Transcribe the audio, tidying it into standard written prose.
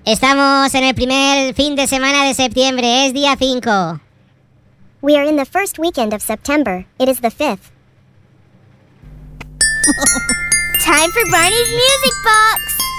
Estamos en el primer fin de semana de septiembre, es día 5. We are in the first weekend of September. It is the 5th. Time for Barney's Music Box!